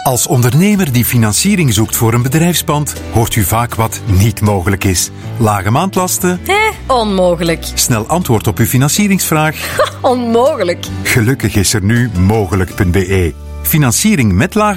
Als ondernemer die financiering zoekt voor een bedrijfspand, hoort u vaak wat niet mogelijk is. Lage maandlasten? Onmogelijk. Snel antwoord op uw financieringsvraag? Onmogelijk. Gelukkig is er nu mogelijk.be. Financiering met lage